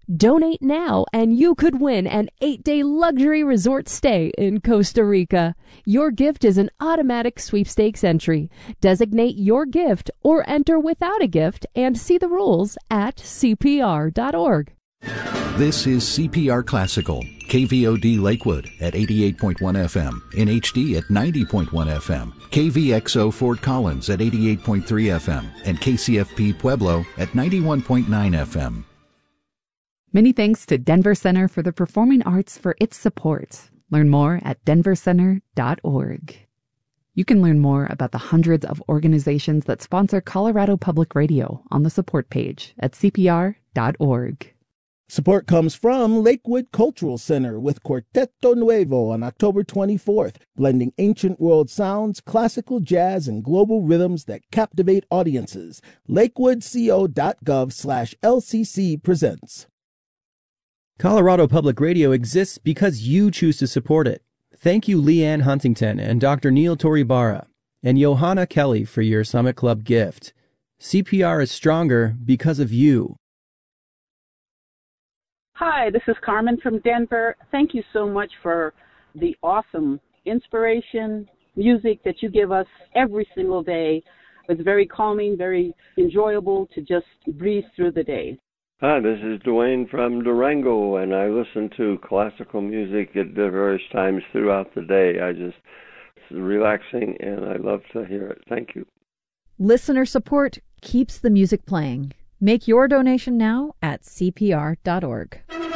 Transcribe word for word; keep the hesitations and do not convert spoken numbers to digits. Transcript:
Donate now and you could win an eight-day luxury resort stay in Costa Rica. Your gift is an automatic sweepstakes entry. Designate your gift or enter without a gift and see the rules at C P R dot org. This is C P R Classical, K V O D Lakewood at eighty-eight point one F M, in H D at ninety point one F M, K V X O Fort Collins at eighty-eight point three F M, and K C F P Pueblo at ninety-one point nine F M. Many thanks to Denver Center for the Performing Arts for its support. Learn more at denver center dot org. You can learn more about the hundreds of organizations that sponsor Colorado Public Radio on the support page at C P R dot org. Support comes from Lakewood Cultural Center with Quarteto Nuevo on October twenty-fourth, blending ancient world sounds, classical jazz, and global rhythms that captivate audiences. lakewood co dot gov slash L C C presents. Colorado Public Radio exists because you choose to support it. Thank you, Leanne Huntington and Doctor Neil Toribara, and Johanna Kelly for your Summit Club gift. C P R is stronger because of you. Hi, this is Carmen from Denver. Thank you so much for the awesome inspiration, music that you give us every single day. It's very calming, very enjoyable to just breeze through the day. Hi, this is Dwayne from Durango, and I listen to classical music at various times throughout the day. I just, it's relaxing, and I love to hear it. Thank you. Listener support keeps the music playing. Make your donation now at C P R dot org.